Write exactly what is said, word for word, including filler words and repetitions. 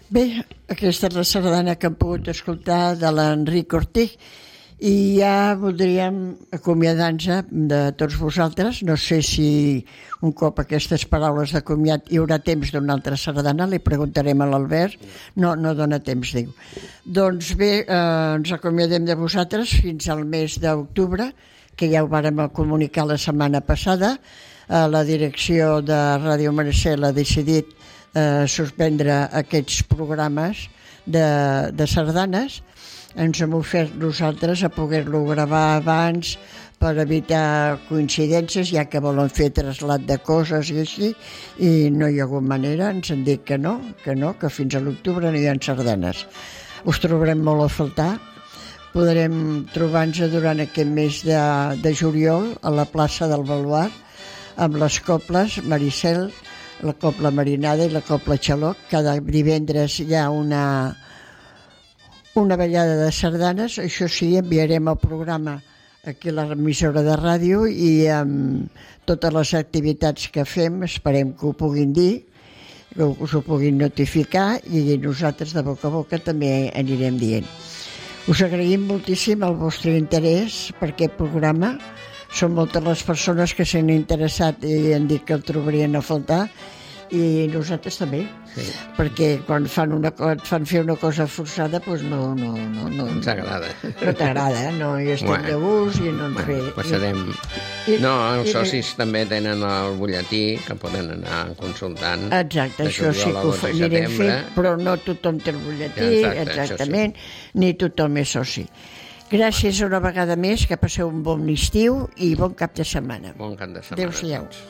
Bé, aquesta és la sardana que hem pogut escoltar de l'Enric Ortich i ja voldríem acomiadar-nos de tots vosaltres. No sé si un cop aquestes paraules de comiat hi haurà temps d'una altra sardana, li preguntarem a l'Albert. No, no dona temps, diu. Doncs bé, eh, ens acomiadem de vosaltres fins al mes d'octubre, que ja ho vàrem comunicar la setmana passada. Eh, la direcció de Ràdio Maricel ha decidit eh, suspendre aquests programes de, de sardanes. Ens hem ofert nosaltres a poder-lo gravar abans per evitar coincidències, ja que volen fer trasllat de coses i així, i no hi ha hagut manera. Ens han dit que no, que no, que fins a l'octubre no hi ha sardanes. Us trobarem molt a faltar. Podrem trobar-nos durant aquest mes de, de juliol a la plaça del Baluard amb les coples Maricel, la copla Marinada i la copla Xaloc. Cada divendres hi ha una una ballada de sardanes. Això sí, enviarem el programa aquí a l'emissora de ràdio i amb totes les activitats que fem esperem que ho puguin dir, que us ho puguin notificar, i nosaltres de boca a boca també anirem dient. Us agraïm moltíssim el vostre interès per aquest programa. Són moltes les persones que s'han interessat i han dit que el trobarien a faltar, i nosaltres també, sí. Perquè quan fan una, et fan fer una cosa forçada, doncs no, no, no, no ens agrada. No t'agrada, no hi estem bueno, de gust i no ens bueno, ve. Passarem... I, no, els i, socis i, també tenen el butlletí que poden anar consultant. Exacte, això sí que ho anirem fent, però no tothom té el butlletí, exacte, exactament, sí. Ni tothom és soci. Gràcies una vegada més, que passeu un bon estiu i bon cap de setmana. Bon cap de setmana. Adéu-siau.